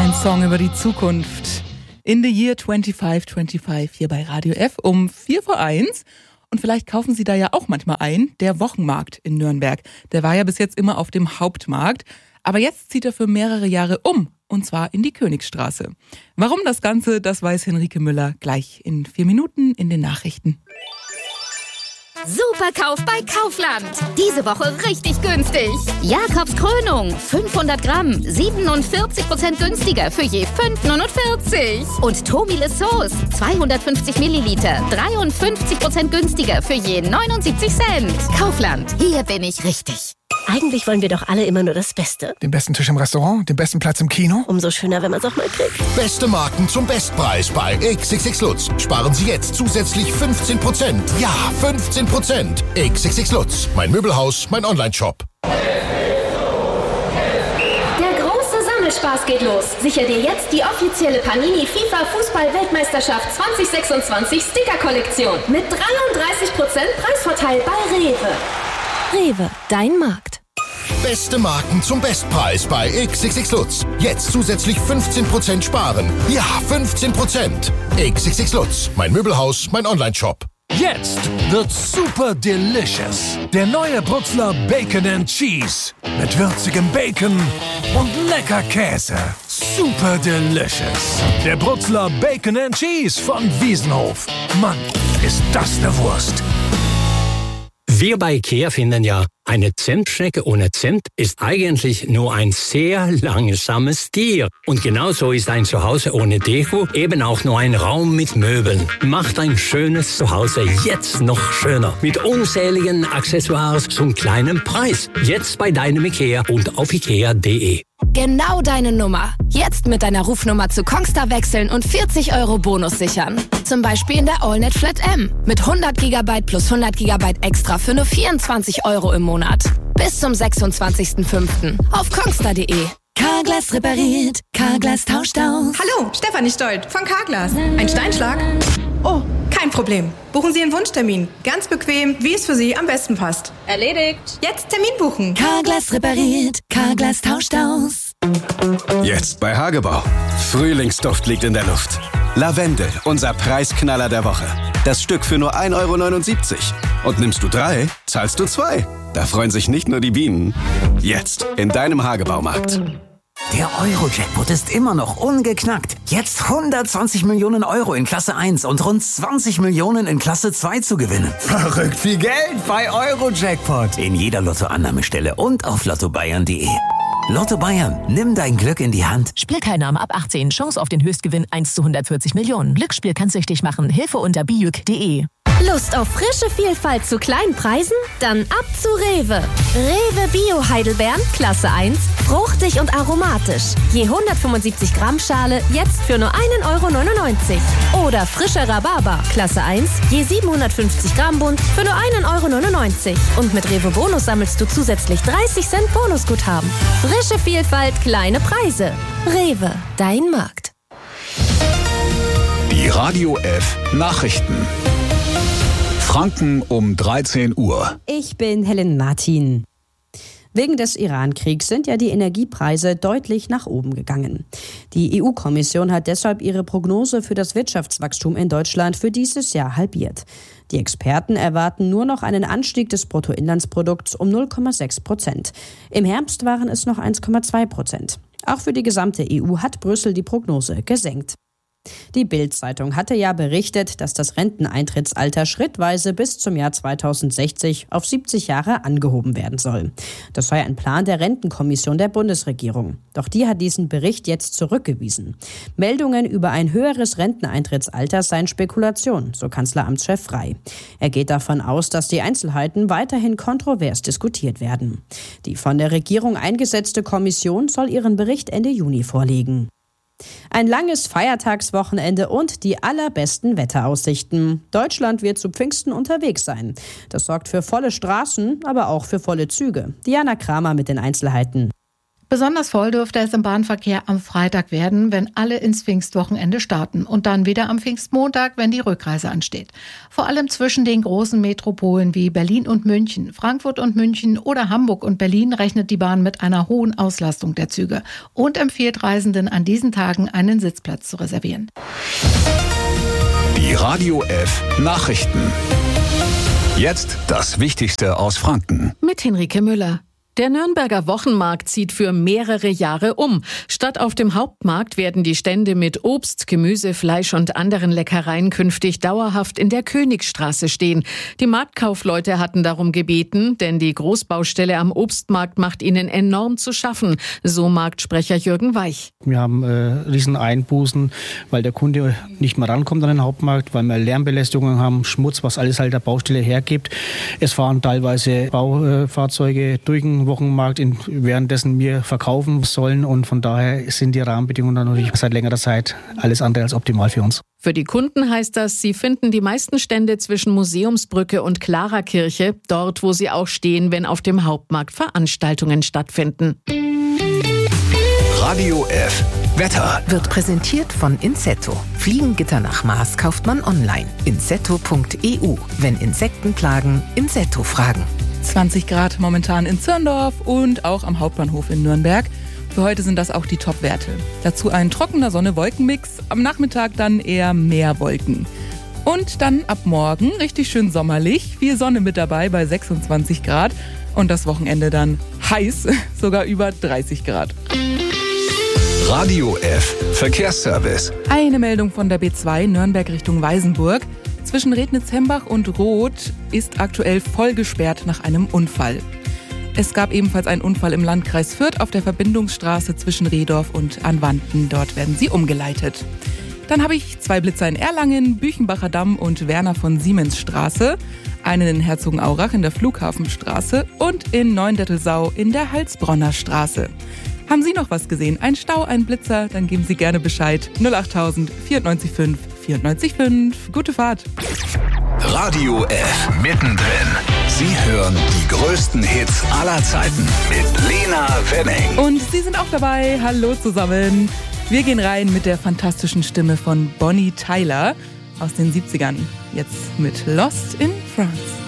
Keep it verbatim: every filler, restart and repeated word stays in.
Ein Song über die Zukunft. In the year twenty-five twenty-five hier bei Radio F um vier vor eins. Und vielleicht kaufen Sie da ja auch manchmal ein, der Wochenmarkt in Nürnberg. Der war ja bis jetzt immer auf dem Hauptmarkt. Aber jetzt zieht er für mehrere Jahre um. Und zwar in die Königsstraße. Warum das Ganze, das weiß Henrike Müller gleich in vier Minuten in den Nachrichten. Superkauf bei Kaufland. Diese Woche richtig günstig. Jakobs Krönung, fünfhundert Gramm, siebenundvierzig Prozent günstiger für je fünf neunundvierzig. Und Tomile Sauce, zweihundertfünfzig Milliliter, dreiundfünfzig Prozent günstiger für je neunundsiebzig Cent. Kaufland, hier bin ich richtig. Eigentlich wollen wir doch alle immer nur das Beste. Den besten Tisch im Restaurant, den besten Platz im Kino. Umso schöner, wenn man es auch mal kriegt. Beste Marken zum Bestpreis bei X X X Lutz. Sparen Sie jetzt zusätzlich fünfzehn Prozent. Ja, fünfzehn Prozent. X X X Lutz. Mein Möbelhaus, mein Online-Shop. Der große Sammelspaß geht los. Sicher dir jetzt die offizielle Panini FIFA Fußball-Weltmeisterschaft zwanzig sechsundzwanzig Sticker-Kollektion. Mit dreiunddreißig Prozent Preisvorteil bei Rewe. Rewe, dein Markt. Beste Marken zum Bestpreis bei X X X Lutz. Jetzt zusätzlich fünfzehn Prozent sparen. Ja, fünfzehn Prozent. X X X Lutz. Mein Möbelhaus, mein Online-Shop. Jetzt wird's super delicious. Der neue Brutzler Bacon and Cheese. Mit würzigem Bacon und lecker Käse. Super delicious. Der Brutzler Bacon and Cheese von Wiesenhof. Mann, ist das eine Wurst. Wir bei IKEA finden ja, eine Zentschnecke ohne Zent ist eigentlich nur ein sehr langsames Tier. Und genauso ist ein Zuhause ohne Deko eben auch nur ein Raum mit Möbeln. Macht ein schönes Zuhause jetzt noch schöner. Mit unzähligen Accessoires zum kleinen Preis. Jetzt bei deinem IKEA und auf ikea punkt de. Genau deine Nummer. Jetzt mit deiner Rufnummer zu Kongstar wechseln und vierzig Euro Bonus sichern. Zum Beispiel in der AllNet Flat M. Mit hundert Gigabyte plus hundert Gigabyte extra für nur vierundzwanzig Euro im Monat. Bis zum sechsundzwanzigsten fünften auf kongstar punkt de. Carglass repariert, Carglass tauscht aus. Hallo, Stefanie Stolt von Carglass. Ein Steinschlag? Oh, kein Problem. Buchen Sie einen Wunschtermin. Ganz bequem, wie es für Sie am besten passt. Erledigt. Jetzt Termin buchen. Carglass repariert, Carglass tauscht aus. Jetzt bei Hagebau. Frühlingsduft liegt in der Luft. Lavendel, unser Preisknaller der Woche. Das Stück für nur ein Euro neunundsiebzig. Und nimmst du drei, zahlst du zwei. Da freuen sich nicht nur die Bienen. Jetzt in deinem Hagebaumarkt. Der Euro-Jackpot ist immer noch ungeknackt. Jetzt hundertzwanzig Millionen Euro in Klasse eins und rund zwanzig Millionen in Klasse zwei zu gewinnen. Verrückt viel Geld bei Euro-Jackpot. In jeder Lottoannahmestelle und auf lotto bayern punkt de. Lotto Bayern, nimm dein Glück in die Hand. Spielteilnahme ab achtzehn. Chance auf den Höchstgewinn eins zu hundertvierzig Millionen. Glücksspiel kann süchtig machen. Hilfe unter bijuk punkt de. Lust auf frische Vielfalt zu kleinen Preisen? Dann ab zu Rewe. Rewe Bio Heidelbeeren, Klasse eins, fruchtig und aromatisch. Je hundertfünfundsiebzig Gramm Schale, jetzt für nur ein Euro neunundneunzig. Oder frischer Rhabarber, Klasse eins, je siebenhundertfünfzig Gramm Bund, für nur ein Euro neunundneunzig. Und mit Rewe Bonus sammelst du zusätzlich dreißig Cent Bonusguthaben. Frische Vielfalt, kleine Preise. Rewe, dein Markt. Die Radio F Nachrichten. Franken um dreizehn Uhr. Ich bin Helen Martin. Wegen des Iran-Kriegs sind ja die Energiepreise deutlich nach oben gegangen. Die E U-Kommission hat deshalb ihre Prognose für das Wirtschaftswachstum in Deutschland für dieses Jahr halbiert. Die Experten erwarten nur noch einen Anstieg des Bruttoinlandsprodukts um null Komma sechs Prozent. Im Herbst waren es noch eins Komma zwei Prozent. Auch für die gesamte E U hat Brüssel die Prognose gesenkt. Die Bild-Zeitung hatte ja berichtet, dass das Renteneintrittsalter schrittweise bis zum Jahr zweitausendsechzig auf siebzig Jahre angehoben werden soll. Das sei ein Plan der Rentenkommission der Bundesregierung. Doch die hat diesen Bericht jetzt zurückgewiesen. Meldungen über ein höheres Renteneintrittsalter seien Spekulation, so Kanzleramtschef Frey. Er geht davon aus, dass die Einzelheiten weiterhin kontrovers diskutiert werden. Die von der Regierung eingesetzte Kommission soll ihren Bericht Ende Juni vorlegen. Ein langes Feiertagswochenende und die allerbesten Wetteraussichten. Deutschland wird zu Pfingsten unterwegs sein. Das sorgt für volle Straßen, aber auch für volle Züge. Diana Kramer mit den Einzelheiten. Besonders voll dürfte es im Bahnverkehr am Freitag werden, wenn alle ins Pfingstwochenende starten und dann wieder am Pfingstmontag, wenn die Rückreise ansteht. Vor allem zwischen den großen Metropolen wie Berlin und München, Frankfurt und München oder Hamburg und Berlin rechnet die Bahn mit einer hohen Auslastung der Züge und empfiehlt Reisenden an diesen Tagen einen Sitzplatz zu reservieren. Die Radio F Nachrichten. Jetzt das Wichtigste aus Franken. Mit Henrike Müller. Der Nürnberger Wochenmarkt zieht für mehrere Jahre um. Statt auf dem Hauptmarkt werden die Stände mit Obst, Gemüse, Fleisch und anderen Leckereien künftig dauerhaft in der Königsstraße stehen. Die Marktkaufleute hatten darum gebeten, denn die Großbaustelle am Obstmarkt macht ihnen enorm zu schaffen, so Marktsprecher Jürgen Weich. Wir haben äh, riesen Einbußen, weil der Kunde nicht mehr rankommt an den Hauptmarkt, weil wir Lärmbelästigungen haben, Schmutz, was alles halt der Baustelle hergibt. Es fahren teilweise Baufahrzeuge äh, durch den Wochenmarkt, in, währenddessen wir verkaufen sollen, und von daher sind die Rahmenbedingungen dann natürlich seit längerer Zeit alles andere als optimal für uns. Für die Kunden heißt das, sie finden die meisten Stände zwischen Museumsbrücke und Klarakirche, dort wo sie auch stehen, wenn auf dem Hauptmarkt Veranstaltungen stattfinden. Radio F Wetter wird präsentiert von Insetto. Fliegengitter nach Maß kauft man online. insetto punkt e u. Wenn Insekten plagen, Insetto fragen. zwanzig Grad momentan in Zirndorf und auch am Hauptbahnhof in Nürnberg. Für heute sind das auch die Top-Werte. Dazu ein trockener Sonne-Wolken-Mix, am Nachmittag dann eher mehr Wolken. Und dann ab morgen richtig schön sommerlich, viel Sonne mit dabei bei sechsundzwanzig Grad und das Wochenende dann heiß, sogar über dreißig Grad. Radio F Verkehrsservice. Eine Meldung von der B zwei Nürnberg Richtung Weißenburg. Zwischen Rednitz-Hembach und Roth ist aktuell voll gesperrt nach einem Unfall. Es gab ebenfalls einen Unfall im Landkreis Fürth auf der Verbindungsstraße zwischen Rehdorf und Anwanten. Dort werden sie umgeleitet. Dann habe ich zwei Blitzer in Erlangen, Büchenbacher Damm und Werner von Siemens Straße, einen in Herzogenaurach in der Flughafenstraße und in Neundettelsau in der Heilsbronner Straße. Haben Sie noch was gesehen? Ein Stau, ein Blitzer? Dann geben Sie gerne Bescheid. null acht tausend vierundneunzig fünf vierundneunzig fünf. Gute Fahrt. Radio F mittendrin. Sie hören die größten Hits aller Zeiten mit Lena Wenning. Und Sie sind auch dabei. Hallo zusammen. Wir gehen rein mit der fantastischen Stimme von Bonnie Tyler aus den siebzigern. Jetzt mit Lost in France.